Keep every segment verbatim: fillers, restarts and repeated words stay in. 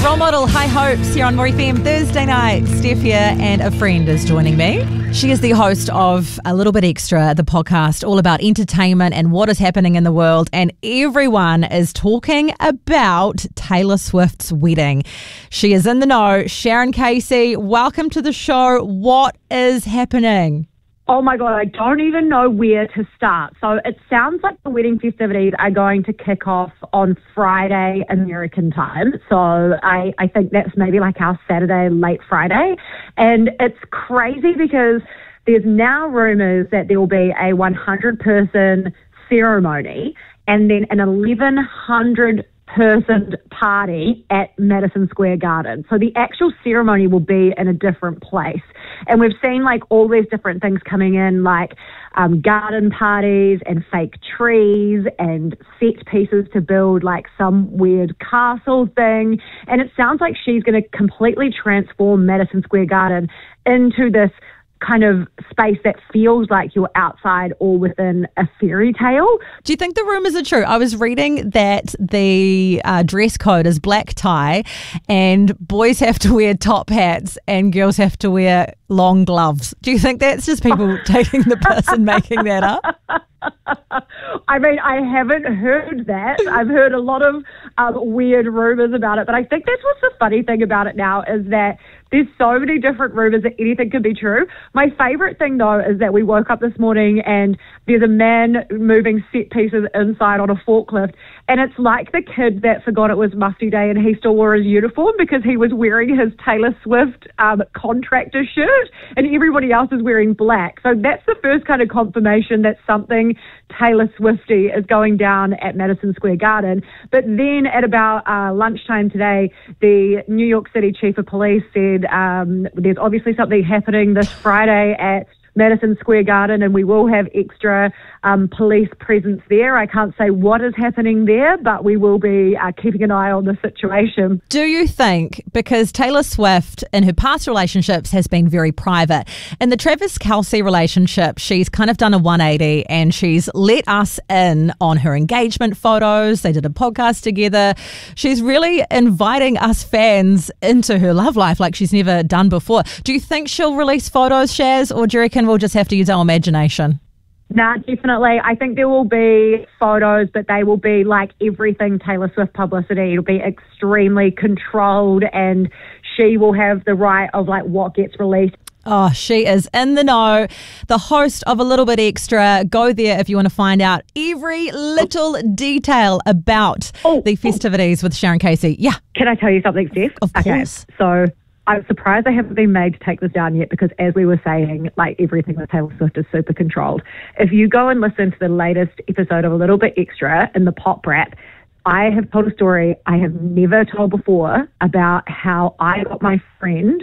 Role model, high hopes here on More F M Thursday night. Steph here, and a friend is joining me. She is the host of A Little Bit Extra, the podcast all about entertainment and what is happening in the world. And everyone is talking about Taylor Swift's wedding. She is in the know. Sharon Casey, welcome to the show. What is happening? Oh my God, I don't even know where to start. So it sounds like the wedding festivities are going to kick off on Friday American time. So I, I think that's maybe like our Saturday, late Friday. And it's crazy because there's now rumours that there will be a one hundred person ceremony and then an eleven hundred person party at Madison Square Garden. So the actual ceremony will be in a different place. And we've seen like all these different things coming in, like um, garden parties and fake trees and set pieces to build like some weird castle thing. And it sounds like she's going to completely transform Madison Square Garden into this kind of space that feels like you're outside or within a fairy tale. Do you think the rumours are true? I was reading that the uh, dress code is black tie and boys have to wear top hats and girls have to wear long gloves. Do you think that's just people taking the piss and making that up? I mean, I haven't heard that. I've heard a lot of um, weird rumours about it, but I think that's what's the funny thing about it now is that there's so many different rumours that anything could be true. My favourite thing, though, is that we woke up this morning and there's a man moving set pieces inside on a forklift, and it's like the kid that forgot it was Mufti Day and he still wore his uniform because he was wearing his Taylor Swift um, contractor shirt and everybody else is wearing black. So that's the first kind of confirmation that something Taylor Swifty is going down at Madison Square Garden. But then at about uh, lunchtime today, the New York City Chief of Police said um, there's obviously something happening this Friday at Madison Square Garden, and we will have extra um, police presence there. I can't say what is happening there, but we will be uh, keeping an eye on the situation. Do you think, because Taylor Swift in her past relationships has been very private, in the Travis Kelce relationship, she's kind of done a one eighty and she's let us in on her engagement photos. They did a podcast together. She's really inviting us fans into her love life like she's never done before. Do you think she'll release photos, Shaz, or do you reckon we'll just have to use our imagination? Nah, definitely. I think there will be photos, but they will be like everything Taylor Swift publicity. It'll be extremely controlled and she will have the right of like what gets released. Oh, she is in the know. The host of A Little Bit Extra. Go there if you want to find out every little detail about oh, the festivities oh. with Sharon Casey. Yeah. Can I tell you something, Steph? Of course. Okay, so I'm surprised I haven't been made to take this down yet because as we were saying, like everything with Taylor Swift is super controlled. If you go and listen to the latest episode of A Little Bit Extra in the Pop Rap, I have told a story I have never told before about how I got my friend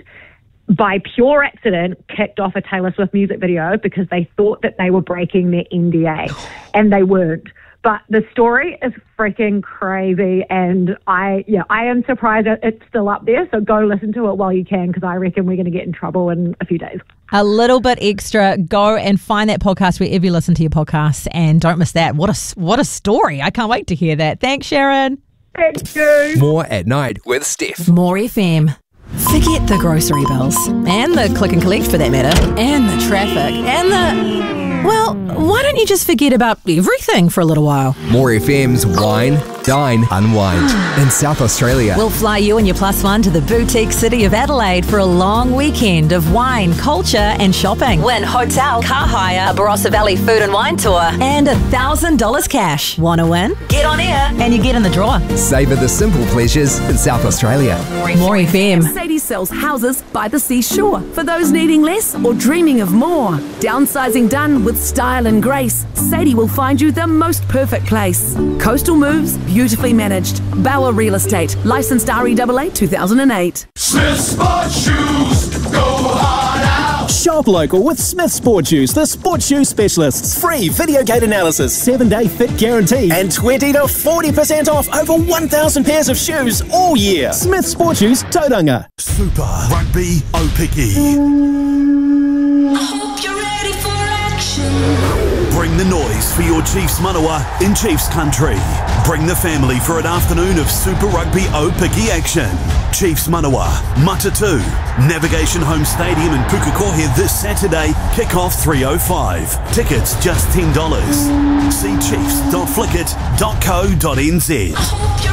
by pure accident kicked off a Taylor Swift music video because they thought that they were breaking their N D A and they weren't. But the story is freaking crazy, and I, yeah, I am surprised that it's still up there. So go listen to it while you can, because I reckon we're going to get in trouble in a few days. A Little Bit Extra. Go and find that podcast wherever you listen to your podcasts, and don't miss that. What a what a story! I can't wait to hear that. Thanks, Sharon. Thank you. More at night with Steph. More F M. Forget the grocery bills and the click and collect for that matter, and the traffic and the. Well, why don't you just forget about everything for a little while? More F M's Wine, Dine, Unwind in South Australia. We'll fly you and your plus one to the boutique city of Adelaide for a long weekend of wine, culture and shopping. Win hotel, car hire, a Barossa Valley food and wine tour, and one thousand dollars cash. Want to win? Get on air and you get in the draw. Savour the simple pleasures in South Australia. More F M. Sadie sells houses by the seashore for those needing less or dreaming of more. Downsizing done with style and grace, Sadie will find you the most perfect place. Coastal moves, beautifully managed. Bauer Real Estate, licensed R E A A two thousand eight. Smith Sport Shoes, go hard out. Shop local with Smith Sport Shoes, the sport shoe specialists. Free video gate analysis, seven day fit guarantee, and twenty to forty percent off over one thousand pairs of shoes all year. Smith Sport Shoes, Tauranga. Super Rugby Opiki. I hope you're ready for action. Bring Bring the noise for your Chiefs manawa in Chiefs country. Bring the family for an afternoon of Super Rugby O-Piki action. Chiefs manawa, Matatu, Navigation Home Stadium in Pukekohe this Saturday, kick-off three oh five. Tickets just ten dollars. See chiefs dot flickit dot co dot n z.